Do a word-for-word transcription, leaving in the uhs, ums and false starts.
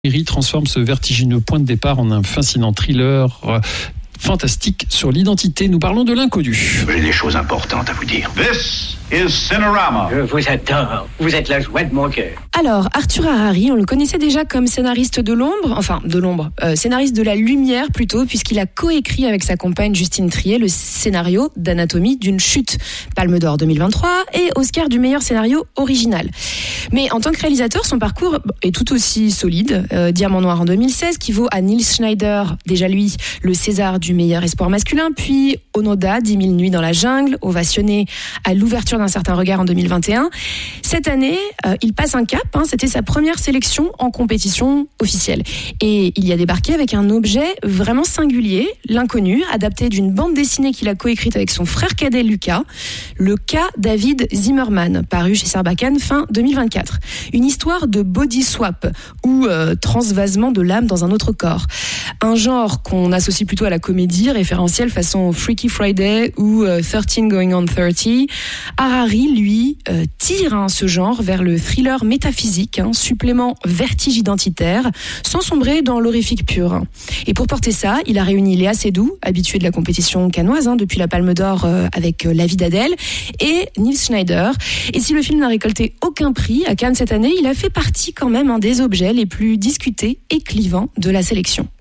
Harry transforme ce vertigineux point de départ en un fascinant thriller euh, fantastique sur l'identité. Nous parlons de l'inconnu. J'ai des choses importantes à vous dire. This is Cinerama. Je vous adore. Vous êtes la joie de mon cœur. Alors, Arthur Harari, on le connaissait déjà comme scénariste de l'ombre, enfin de l'ombre, euh, scénariste de la lumière plutôt, puisqu'il a coécrit avec sa compagne Justine Triet le scénario d'Anatomie d'une chute, Palme d'Or deux mille vingt-trois et Oscar du meilleur scénario original. Mais en tant que réalisateur, son parcours est tout aussi solide. Euh, Diamant Noir en deux mille seize, qui vaut à Nils Schneider, déjà lui, le César du meilleur espoir masculin, puis Onoda, dix mille nuits dans la jungle, ovationné à l'ouverture d'un certain regard en deux mille vingt et un. Cette année, euh, il passe un cap, hein, c'était sa première sélection en compétition officielle. Et il y a débarqué avec un objet vraiment singulier, l'inconnu, adapté d'une bande dessinée qu'il a coécrite avec son frère cadet Lucas, le cas David Zimmerman, paru chez Sarbacane fin deux mille vingt-quatre. Une histoire de body swap, ou euh, transvasement de l'âme dans un autre corps. Un genre qu'on associe plutôt à la comédie, référentielle façon Freaky Friday ou euh, thirteen Going on thirty. Harari, lui, euh, tire hein, ce genre vers le thriller métaphysique, hein, supplément vertige identitaire, sans sombrer dans l'horrifique pur. Et pour porter ça, il a réuni Léa Seydoux, habituée de la compétition cannoise hein, depuis la Palme d'Or euh, avec euh, La vie d'Adèle, et Nils Schneider. Et si le film n'a récolté aucun prix à Cannes cette année, il a fait partie quand même hein, des objets les plus discutés et clivants de la sélection.